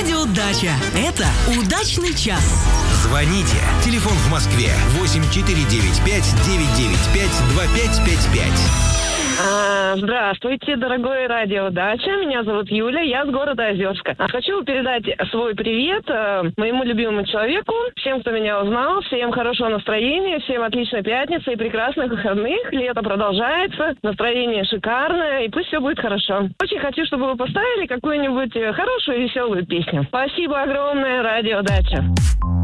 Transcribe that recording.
Радио Дача. Это удачный час. Звоните. Телефон в Москве 8495-995-2555. Здравствуйте, дорогой радио Дача. Меня зовут Юля, я с города Озерска. Хочу передать свой привет моему любимому человеку, всем, кто меня узнал, всем хорошего настроения, всем отличной пятницы и прекрасных выходных. Лето продолжается, настроение шикарное, и пусть все будет хорошо. Очень хочу, чтобы вы поставили какую-нибудь хорошую, веселую песню. Спасибо огромное, радио Дача.